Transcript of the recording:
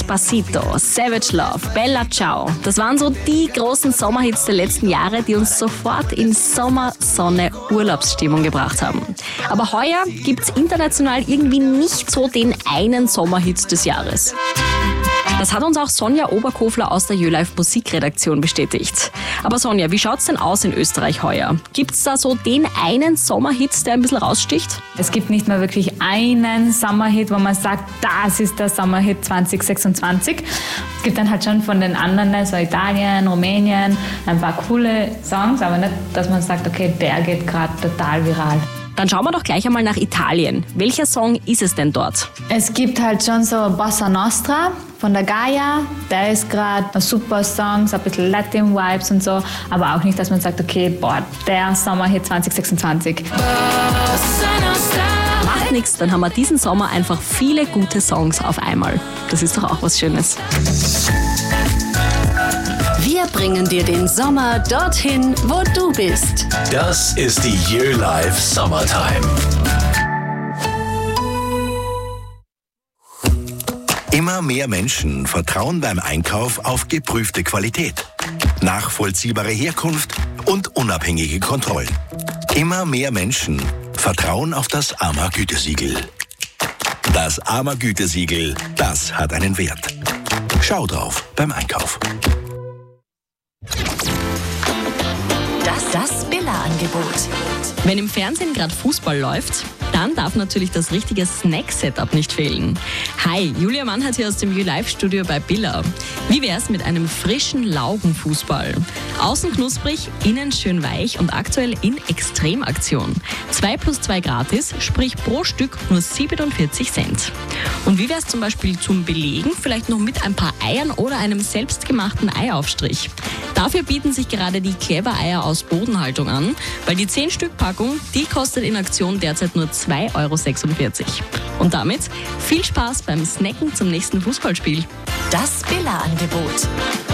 Despacito, Savage Love, Bella Ciao. Das waren so die großen Sommerhits der letzten Jahre, die uns sofort in Sommer, Sonne, Urlaubsstimmung gebracht haben. Aber heuer gibt's international irgendwie nicht so den einen Sommerhit des Jahres. Das hat uns auch Sonja Oberkofler aus der YoLive Musikredaktion bestätigt. Aber Sonja, wie schaut's denn aus in Österreich heuer? Gibt's da so den einen Sommerhit, der ein bisschen raussticht? Es gibt nicht mehr wirklich einen Sommerhit, wo man sagt, das ist der Sommerhit 2026. Es gibt dann halt schon von den anderen, so Italien, Rumänien, ein paar coole Songs, aber nicht, dass man sagt, okay, der geht gerade total viral. Dann schauen wir doch gleich einmal nach Italien. Welcher Song ist es denn dort? Es gibt halt schon so Bossa Nostra von der Gaia. Der ist gerade ein super Song, so ein bisschen Latin-Vibes und so. Aber auch nicht, dass man sagt, okay, boah, der Sommerhit 2026. Macht nichts, dann haben wir diesen Sommer einfach viele gute Songs auf einmal. Das ist doch auch was Schönes. Wir bringen dir den Sommer dorthin, wo du bist. Das ist die YoLive Summertime. Immer mehr Menschen vertrauen beim Einkauf auf geprüfte Qualität, nachvollziehbare Herkunft und unabhängige Kontrollen. Immer mehr Menschen vertrauen auf das AMA-Gütesiegel. Das AMA-Gütesiegel, das hat einen Wert. Schau drauf beim Einkauf. Das Billa-Angebot. Wenn im Fernsehen gerade Fußball läuft, dann darf natürlich das richtige Snack-Setup nicht fehlen. Hi, Julia Mannhardt hier aus dem YoLive-Studio bei Billa. Wie wär's mit einem frischen Laugenfußball? Außen knusprig, innen schön weich und aktuell in Extremaktion. 2+2 gratis, sprich pro Stück nur 47 Cent. Und wie wär's zum Beispiel zum Belegen? Vielleicht noch mit ein paar Eiern oder einem selbstgemachten Eiaufstrich. Dafür bieten sich gerade die Clever-Eier aus Bodenhaltung an, weil die 10-Stück-Packung, die kostet in Aktion derzeit nur 2,46 €. Und damit viel Spaß beim Snacken zum nächsten Fußballspiel. Das Billa-Angebot.